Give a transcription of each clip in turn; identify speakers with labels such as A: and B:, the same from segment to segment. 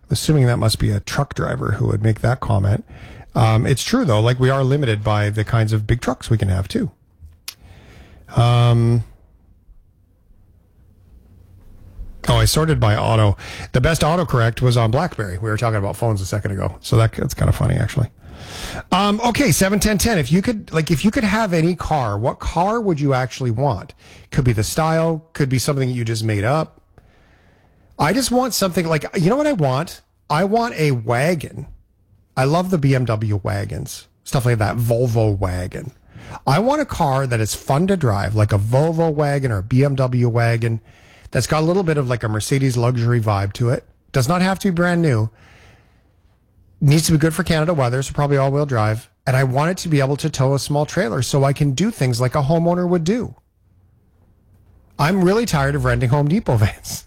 A: assuming that must be a truck driver who would make that comment. It's true, though. Like, we are limited by the kinds of big trucks we can have, too. I sorted by auto. The best autocorrect was on BlackBerry. We were talking about phones a second ago. So that's kind of funny, actually. Okay, 71010. If you could have any car, what car would you actually want? Could be the style, could be something you just made up. I just want something like, you know what I want? I want a wagon. I love the BMW wagons, stuff like that, Volvo wagon. I want a car that is fun to drive, like a Volvo wagon or a BMW wagon that's got a little bit of like a Mercedes luxury vibe to it. Does not have to be brand new. Needs to be good for Canada weather, so probably all-wheel drive. And I want it to be able to tow a small trailer so I can do things like a homeowner would do. I'm really tired of renting Home Depot vans.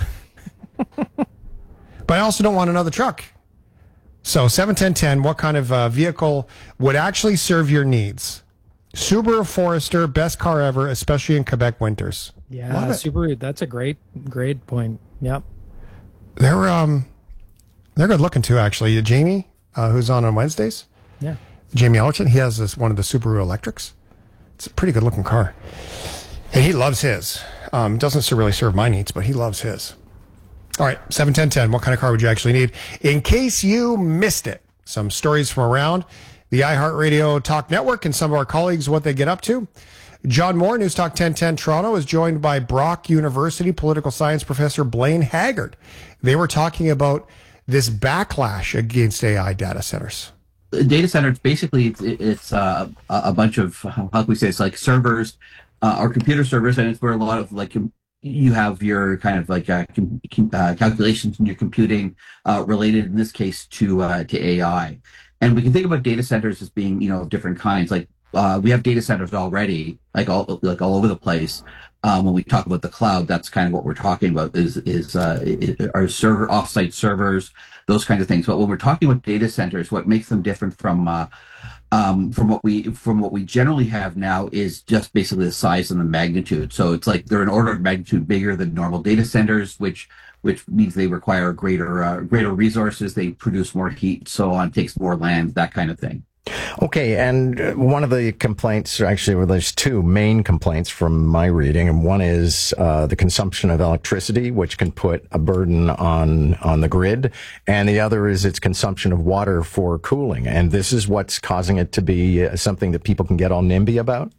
A: But I also don't want another truck. So 71010, what kind of vehicle would actually serve your needs? Subaru Forester, best car ever, especially in Quebec winters.
B: Yeah, Subaru, that's a great point. Yep.
A: They're good looking too, actually. Jamie, who's on Wednesdays.
B: Yeah.
A: Jamie Ellerton, he has one of the Subaru Electrics. It's a pretty good looking car. And he loves his. Doesn't really serve my needs, but he loves his. All right, 71010, what kind of car would you actually need? In case you missed it, some stories from around the iHeartRadio Talk Network and some of our colleagues, what they get up to. John Moore, News Talk 1010 Toronto, is joined by Brock University political science professor Blaine Haggard. They were talking about this backlash against AI data centers.
C: Data centers, basically, it's a bunch of, how can we say, it's like servers or computer servers, and it's where a lot of like you have your kind of like calculations and your computing related, in this case, to AI. And we can think about data centers as being, different kinds. Like we have data centers already, like all over the place. When we talk about the cloud, that's kind of what we're talking about is our offsite servers, those kinds of things. But when we're talking about data centers, what makes them different from what we generally have now is just basically the size and the magnitude. So it's like they're an order of magnitude bigger than normal data centers, which means they require greater resources. They produce more heat, so on, takes more land, that kind of thing.
D: Okay, and one of the complaints, actually, well, there's two main complaints from my reading, and one is the consumption of electricity, which can put a burden on the grid, and the other is its consumption of water for cooling. And this is what's causing it to be something that people can get all NIMBY about?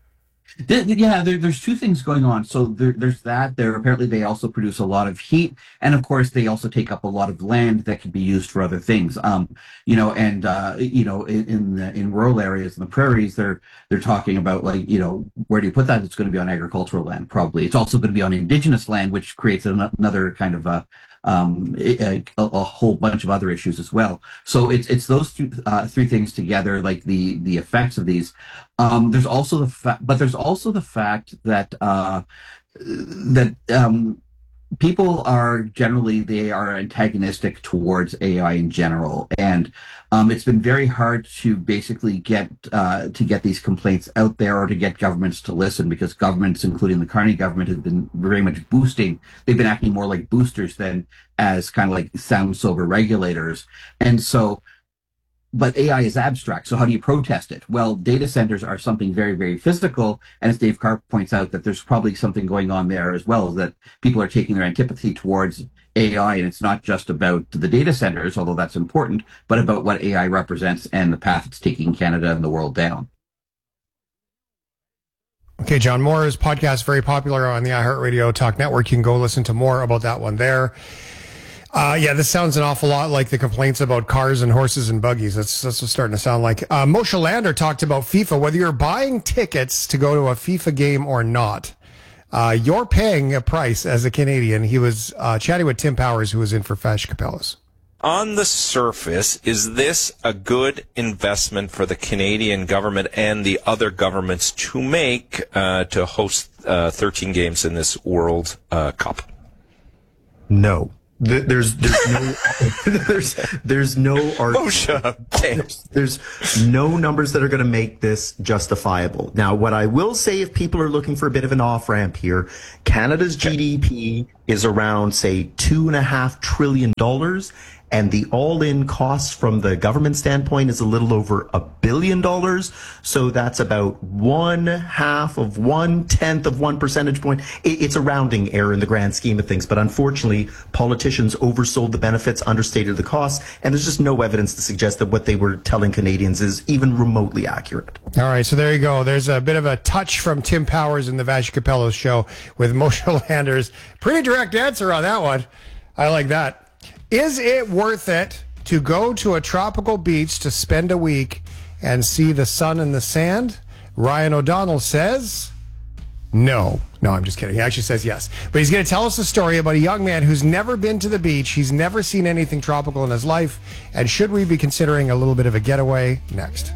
C: Yeah, there's two things going on. So there's that. Apparently they also produce a lot of heat, and of course they also take up a lot of land that can be used for other things. In rural areas, in the prairies, they're talking about like, where do you put that? It's going to be on agricultural land, probably. It's also going to be on indigenous land, which creates another kind of a whole bunch of other issues as well. So it's those three things together, like the effects of these. There's also the fact that people are antagonistic towards AI in general, and it's been very hard to basically get these complaints out there, or to get governments to listen, because governments, including the Carney government, have been very much boosting. They've been acting more like boosters than as kind of like sound, sober regulators. And so, but AI is abstract, so how do you protest it? Well, data centers are something very, very physical, and as Dave Karp points out, that there's probably something going on there as well, that people are taking their antipathy towards AI, and it's not just about the data centers, although that's important, but about what AI represents and the path it's taking Canada and the world down.
A: Okay, John Moore's podcast, very popular on the iHeartRadio Talk Network. You can go listen to more about that one there. This sounds an awful lot like the complaints about cars and horses and buggies. That's what's starting to sound like. Moshe Lander talked about FIFA. Whether you're buying tickets to go to a FIFA game or not, you're paying a price as a Canadian. He was chatting with Tim Powers, who was in for Fash Capellas.
E: On the surface, is this a good investment for the Canadian government and the other governments to make to host 13 games in this World Cup?
D: No.
F: There's no there's no there's no numbers that are going to make this justifiable. Now, what I will say, if people are looking for a bit of an off ramp here, Canada's GDP is around, say, $2.5 trillion. And the all-in cost from the government standpoint is a little over $1 billion. So that's about 1/10 of 1 percentage point. It's a rounding error in the grand scheme of things. But unfortunately, politicians oversold the benefits, understated the costs, and there's just no evidence to suggest that what they were telling Canadians is even remotely accurate.
A: All right, so there you go. There's a bit of a touch from Tim Powers in the Vassy Capello show with Moshe Landers. Pretty direct answer on that one. I like that. Is it worth it to go to a tropical beach to spend a week and see the sun and the sand? Ryan O'Donnell says no. No, I'm just kidding. He actually says yes. But he's going to tell us a story about a young man who's never been to the beach. He's never seen anything tropical in his life. And should we be considering a little bit of a getaway? Next.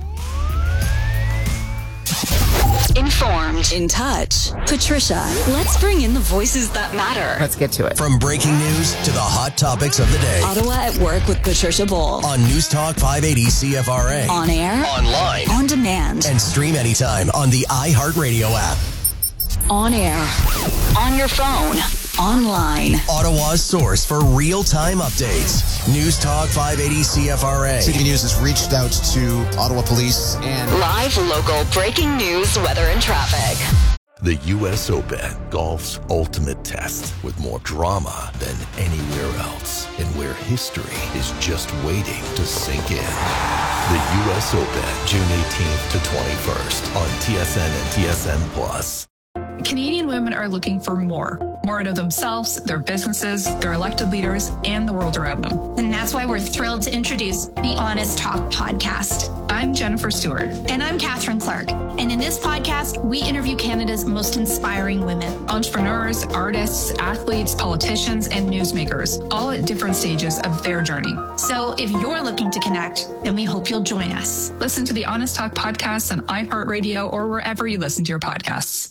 G: Informed, in touch. Patricia, let's bring in the voices that matter.
H: Let's get to it.
I: From breaking news to the hot topics of the day.
G: Ottawa at Work with Patricia Bowl.
I: On News Talk 580 CFRA.
G: On air.
I: Online.
G: On demand.
I: And stream anytime on the iHeartRadio app.
G: On air. On your phone. Online.
I: Ottawa's source for real-time updates. News Talk 580 CFRA.
J: City News has reached out to Ottawa Police and...
G: Live local breaking news, weather, and traffic.
K: The U.S. Open, golf's ultimate test, with more drama than anywhere else, and where history is just waiting to sink in. The U.S. Open, June 18th to 21st on TSN and TSN+.
L: Canadian women are looking for more out of themselves, their businesses, their elected leaders, and the world around them.
M: And that's why we're thrilled to introduce the Honest Talk podcast.
L: I'm Jennifer Stewart.
M: And I'm Catherine Clark. And in this podcast, we interview Canada's most inspiring women.
L: Entrepreneurs, artists, athletes, politicians, and newsmakers, all at different stages of their journey.
M: So if you're looking to connect, then we hope you'll join us.
L: Listen to the Honest Talk podcast on iHeartRadio or wherever you listen to your podcasts.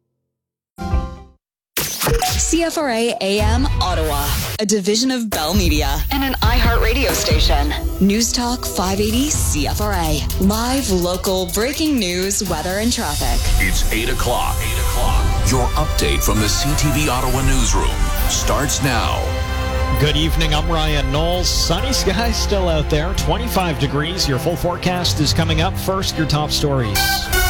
G: CFRA AM Ottawa, a division of Bell Media and an iHeartRadio station. News Talk 580 CFRA. Live local breaking news, weather, and traffic.
N: It's 8 o'clock. Your update from the CTV Ottawa newsroom starts now.
O: Good evening, I'm Ryan Knowles. Sunny skies still out there, 25 degrees. Your full forecast is coming up. First, your top stories.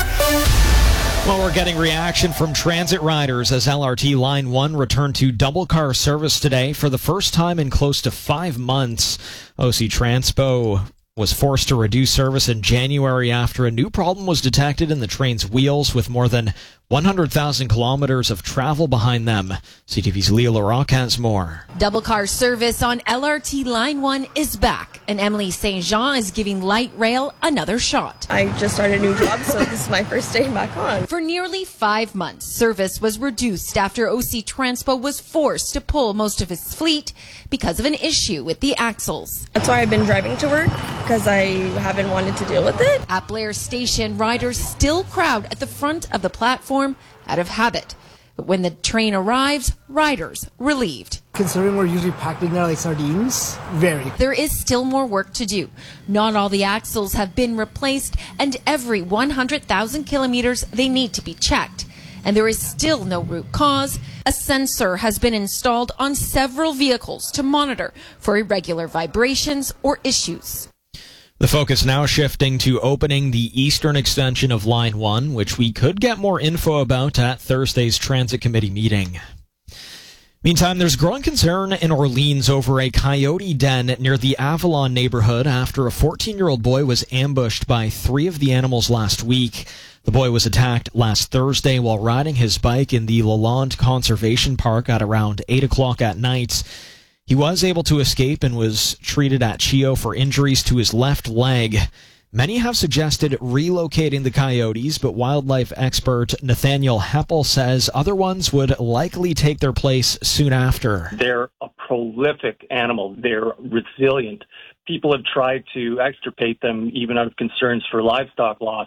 O: Well, we're getting reaction from transit riders as LRT Line 1 returned to double-car service today for the first time in close to 5 months. OC Transpo was forced to reduce service in January after a new problem was detected in the train's wheels with more than 100,000 kilometers of travel behind them. CTV's Leah Larocque has more.
P: Double car service on LRT Line 1 is back, and Emily St. Jean is giving light rail another shot.
Q: I just started a new job, so this is my first day back on.
P: For nearly 5 months, service was reduced after OC Transpo was forced to pull most of its fleet because of an issue with the axles.
Q: That's why I've been driving to work, because I haven't wanted to deal with it.
P: At Blair Station, riders still crowd at the front of the platform out of habit. But when the train arrives, riders relieved.
R: Considering we're usually packed in there like sardines, very.
P: There is still more work to do. Not all the axles have been replaced, and every 100,000 kilometers they need to be checked. And there is still no root cause. A sensor has been installed on several vehicles to monitor for irregular vibrations or issues.
O: The focus now shifting to opening the eastern extension of Line 1, which we could get more info about at Thursday's Transit Committee meeting. Meantime, there's growing concern in Orleans over a coyote den near the Avalon neighborhood after a 14-year-old boy was ambushed by 3 of the animals last week. The boy was attacked last Thursday while riding his bike in the Lalonde Conservation Park at around 8 o'clock at night. He was able to escape and was treated at CHEO for injuries to his left leg. Many have suggested relocating the coyotes, but wildlife expert Nathaniel Heppel says other ones would likely take their place soon after.
S: They're a prolific animal. They're resilient. People have tried to extirpate them even out of concerns for livestock loss.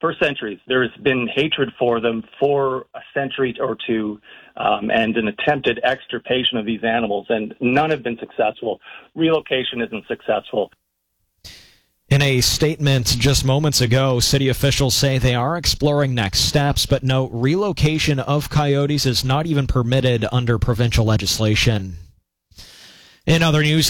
S: for centuries. There's been hatred for them for a century or two, and an attempted extirpation of these animals, and none have been successful. Relocation isn't successful.
O: In a statement just moments ago, city officials say they are exploring next steps, but note relocation of coyotes is not even permitted under provincial legislation. In other news,